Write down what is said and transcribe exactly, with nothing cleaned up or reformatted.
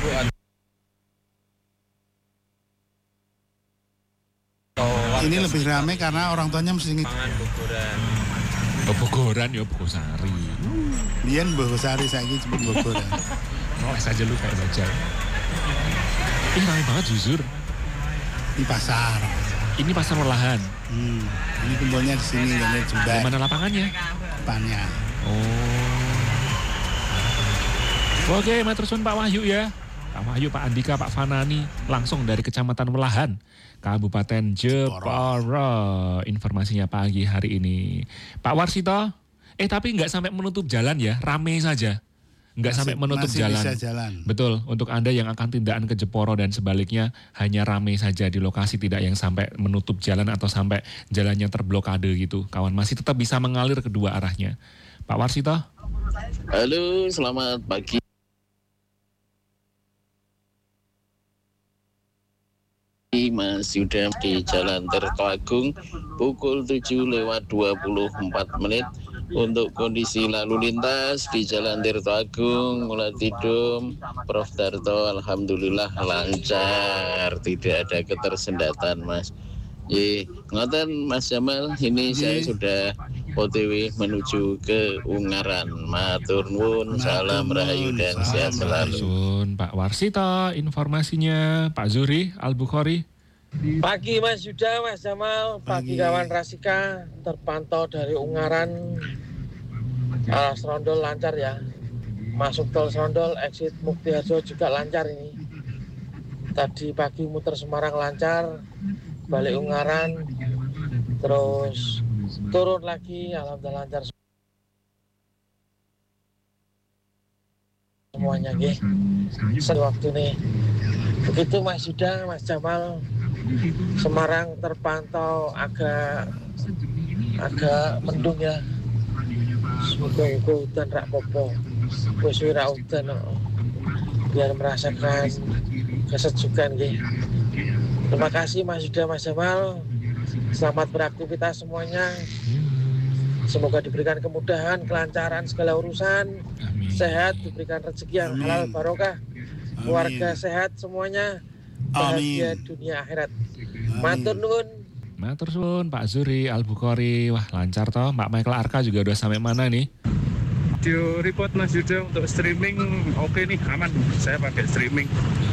ibu atau ini lebih ramai karena orang tuanya mesti pangan Bogoran. Oh, Bogoran ya Bogosari. Biyen Bogosari saiki cepet Bogoran. Noleh saja lu kayak bajal. Ih, ramai banget jujur. Di pasar. Ini pasar olahan. Hmm, ini kumpulnya di sini dan Di jembat mana lapangannya? depannya. Oh. Oke, matur suwun Pak Wahyu ya. Pak Wahyu, Pak Andika, Pak Fanani langsung dari Kecamatan Welahan, Kabupaten Jepara. Informasinya pagi hari ini. Pak Warsito, eh tapi nggak sampai menutup jalan ya, rame saja. Nggak Masih- sampai menutup masih jalan. bisa jalan. Betul, untuk Anda yang akan tindakan ke Jeporo dan sebaliknya hanya rame saja di lokasi, tidak yang sampai menutup jalan atau sampai jalannya terblokade gitu. Kawan masih tetap bisa mengalir kedua arahnya. Pak Warsito? Halo, selamat pagi. Mas Yuda di Jalan Tirto Agung pukul tujuh lewat dua puluh empat menit. Untuk kondisi lalu lintas di Jalan Tirto Agung, Mulatidum, Prof Darto, alhamdulillah lancar, tidak ada ketersendatan Mas. Ye, ngoten Mas Jamal, ini saya sudah O T W menuju ke Ungaran. Matur nuwun, salam rahayu dan sehat selalu. Sun, Pak Warsito, informasinya Pak Zuri Al-Bukhari. Pagi Mas Yuda, Mas Jamal, pagi, Pagi. kawan Rasika, terpantau dari Ungaran, arah Serondol lancar ya. Masuk tol Serondol, exit Muktiharjo juga lancar ini. Tadi pagi muter Semarang lancar, balik Ungaran, terus turun lagi, alhamdulillah lancar semuanya nggih. Sewaktu nih. Begitu Mas Yuda, Mas Jamal. Semarang terpantau agak agak mendung ya. Semoga itu hujan rak popo. Wis ora hujan kok. Biar merasakan kesejukan nggih. Terima kasih Mas Yuda, Mas Jamal. Selamat beraktivitas semuanya. Semoga diberikan kemudahan, kelancaran segala urusan. Amin. Sehat, diberikan rezeki yang halal Amin. barokah. Keluarga sehat semuanya. Bahagia Amin. dunia akhirat. Amin. Matur nuwun. Matur suwun Pak Zuri Al-Bukhari. Wah, lancar toh. Mbak Michael Arka juga udah sampai mana nih? Video report Mas Yuda untuk streaming oke nih, aman. Saya pakai streaming.